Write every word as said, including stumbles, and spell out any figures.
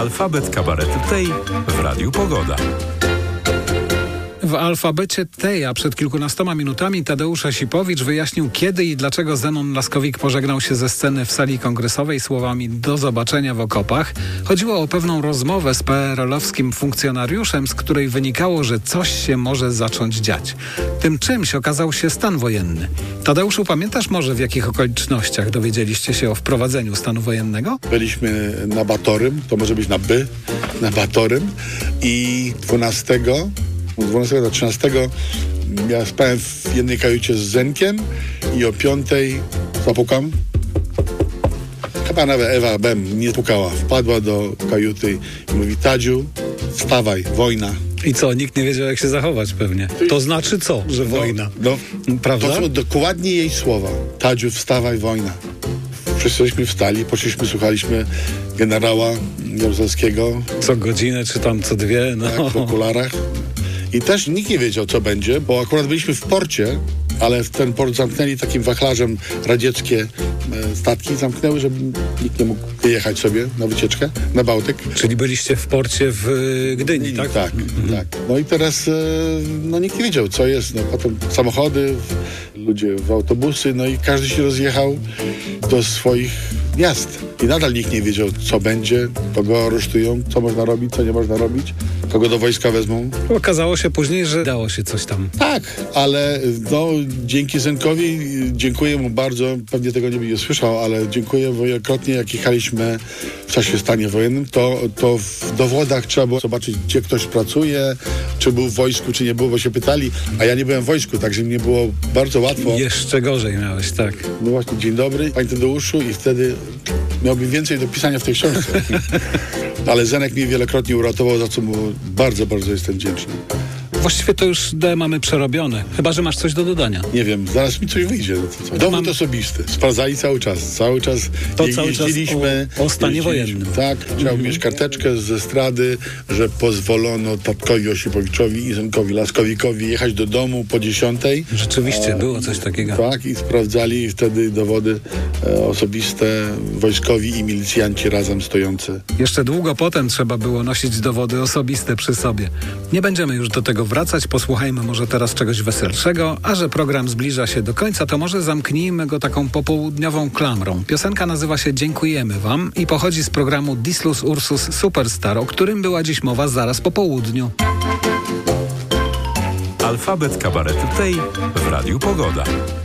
Alfabet kabaretu tej w Radiu Pogoda. W alfabecie tej, a przed kilkunastoma minutami Tadeusz Osipowicz wyjaśnił, kiedy i dlaczego Zenon Laskowik pożegnał się ze sceny w sali kongresowej słowami „do zobaczenia w okopach”. Chodziło o pewną rozmowę z P R L-owskim funkcjonariuszem, z której wynikało, że coś się może zacząć dziać. Tym czymś okazał się stan wojenny. Tadeuszu, pamiętasz może, w jakich okolicznościach dowiedzieliście się o wprowadzeniu stanu wojennego? Byliśmy na Batorym, to może być na by, na Batorym i dwunastego dwunastego do trzynastego ja spałem w jednej kajucie z Zenkiem i o piątej zapukam. Chyba nawet Ewa Bem nie pukała. Wpadła do kajuty i mówi: Tadziu, wstawaj, wojna. I co, nikt nie wiedział, jak się zachować pewnie. To znaczy co, że wojna? No, prawda? To są dokładnie jej słowa. Tadziu, wstawaj, wojna. Wszyscyśmy wstali, poszliśmy, słuchaliśmy generała Jaruzelskiego. Co godzinę, czy tam co dwie, no. Tak, w okularach. I też nikt nie wiedział, co będzie, bo akurat byliśmy w porcie, ale w ten port zamknęli takim wachlarzem radzieckie e, statki, zamknęły, żeby nikt nie mógł jechać sobie na wycieczkę, na Bałtyk. Czyli byliście w porcie w Gdyni, I, tak? Tak, mhm. tak. No i teraz e, no nikt nie wiedział, co jest. No, potem samochody, w, ludzie w autobusy, no i każdy się rozjechał do swoich miast. I nadal nikt nie wiedział, co będzie, kogo aresztują, co można robić, co nie można robić, kogo do wojska wezmą. Okazało się później, że dało się coś tam. Tak, ale no, dzięki Zenkowi, dziękuję mu bardzo, pewnie tego nie będzie słyszał, ale dziękuję wielokrotnie, jak jechaliśmy w czasie stanie wojennym, to, to w dowodach trzeba było zobaczyć, gdzie ktoś pracuje, czy był w wojsku, czy nie był, bo się pytali, a ja nie byłem w wojsku, także mnie było bardzo łatwo. Jeszcze gorzej miałeś, tak. No właśnie, dzień dobry, panie Tadeuszu, i wtedy miałbym więcej do pisania w tej książce. Ale Zenek mnie wielokrotnie uratował, za co mu bardzo, bardzo jestem wdzięczny. Właściwie to już D mamy przerobione. Chyba że masz coś do dodania. Nie wiem, zaraz mi coś wyjdzie. To Dowód mam... osobisty. Sprawdzali cały czas. Cały czas to je, cały jeździliśmy. Czas o, o stanie jeździliśmy. wojennym. Tak. Chciałbym mm-hmm. mieć karteczkę ze strady, że pozwolono tatkowi Osipowiczowi i Zenkowi Laskowikowi jechać do domu po dziesiątej. Rzeczywiście, A, było coś takiego. Tak, i sprawdzali wtedy dowody e, osobiste wojskowi i milicjanci razem stojący. Jeszcze długo potem trzeba było nosić dowody osobiste przy sobie. Nie będziemy już do tego wracać, posłuchajmy może teraz czegoś weselszego, a że program zbliża się do końca, to może zamknijmy go taką popołudniową klamrą. Piosenka nazywa się „Dziękujemy Wam” i pochodzi z programu Dislus Ursus Superstar, o którym była dziś mowa zaraz po południu. Alfabet kabaretu tej w Radiu Pogoda.